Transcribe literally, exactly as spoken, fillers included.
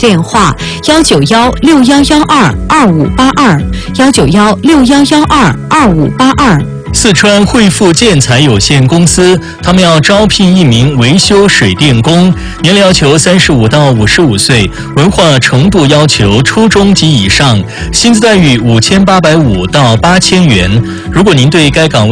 电话：幺九幺六幺幺二二五八二，幺九幺六幺幺二二五八二。 四川汇富建材有限公司，他们要招聘一名维修水电工，年龄要求三十五到五十五岁，文化程度要求初中及以上，薪资待遇五千八百五到八千元。如果您对该岗位